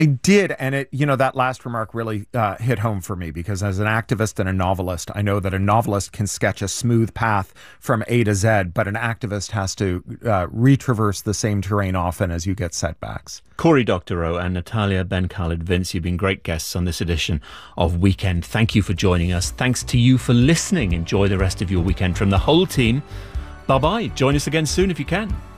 I did, and that last remark really hit home for me because as an activist and a novelist, I know that a novelist can sketch a smooth path from A to Z, but an activist has to retraverse the same terrain often as you get setbacks. Cory Doctorow and Natalia Ben Khaled Vince, you've been great guests on this edition of Weekend. Thank you for joining us. Thanks to you for listening. Enjoy the rest of your weekend from the whole team. Bye-bye. Join us again soon if you can.